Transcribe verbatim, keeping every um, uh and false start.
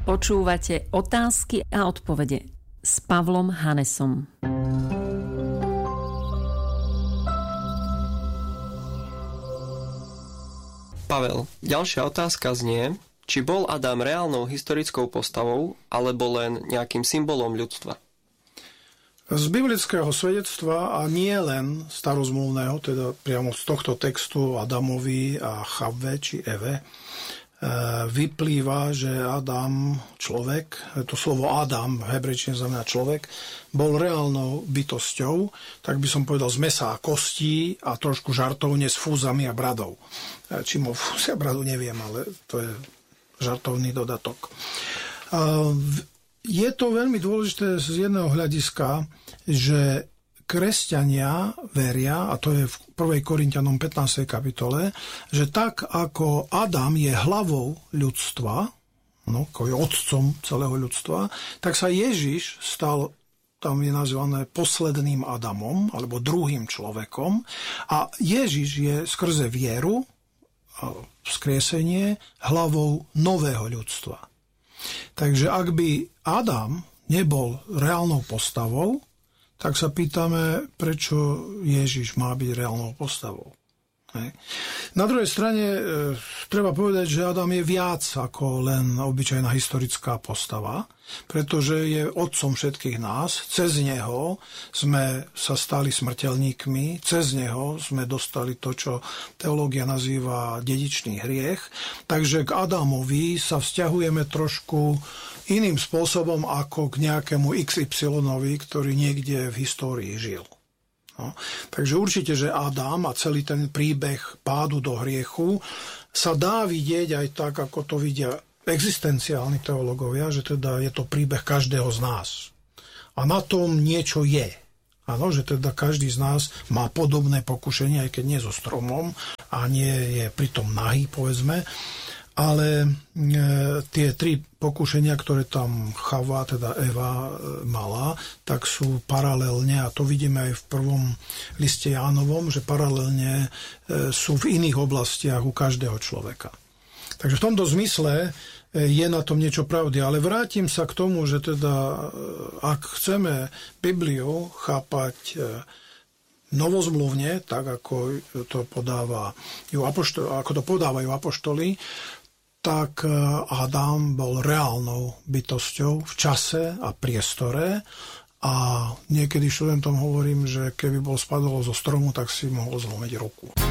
Počúvate Otázky a odpovede s Pavlom Hanesom. Pavel, ďalšia otázka znie, či bol Adam reálnou historickou postavou, alebo len nejakým symbolom ľudstva? Z biblického svedectva, a nie len starozmluvného, teda priamo z tohto textu Adamovi a Chavve či Eve, vyplýva, že Adam, človek, to slovo Adam v hebrejčine znamená človek, bol reálnou bytosťou, tak by som povedal z mesa a kostí a trošku žartovne s fúzami a bradou. Či mal fúzy a bradu, neviem, ale to je žartovný dodatok. Je to veľmi dôležité z jedného hľadiska, že kresťania veria, a to je v prvej Korinťanom pätnástej kapitole, že tak ako Adam je hlavou ľudstva, no, ako je otcom celého ľudstva, tak sa Ježiš stal, tam je nazvané posledným Adamom, alebo druhým človekom, a Ježiš je skrze vieru a vzkriesenie hlavou nového ľudstva. Takže ak by Adam nebol reálnou postavou, tak sa pýtame, prečo Ježiš má byť reálnou postavou. Hej. Na druhej strane e, treba povedať, že Adam je viac ako len obyčajná historická postava, pretože je otcom všetkých nás. Cez neho sme sa stali smrteľníkmi, cez neho sme dostali to, čo teológia nazýva dedičný hriech. Takže k Adamovi sa vzťahujeme trošku iným spôsobom ako k nejakému iks ypsilonovi, ktorý niekde v histórii žil. No. Takže určite, že Adam a celý ten príbeh pádu do hriechu sa dá vidieť aj tak, ako to vidia existenciálni teológovia, že teda je to príbeh každého z nás. A na tom niečo je. Áno, že teda každý z nás má podobné pokušenie, aj keď nie so stromom a nie je pritom nahý, povedzme. Ale e, tie tri pokušenia, ktoré tam Chava, teda Eva, e, mala, tak sú paralelne, a to vidíme aj v prvom liste Jánovom, že paralelne e, sú v iných oblastiach u každého človeka. Takže v tomto zmysle e, je na tom niečo pravdy. Ale vrátim sa k tomu, že teda, e, ak chceme Bibliu chápať e, novozmluvne, tak ako to podáva apoštol, ako to podávajú apoštoli, tak Adam bol reálnou bytosťou v čase a priestore, a niekedy študentom hovorím, že keby bol spadol zo stromu, tak si mohol zlomiť ruku.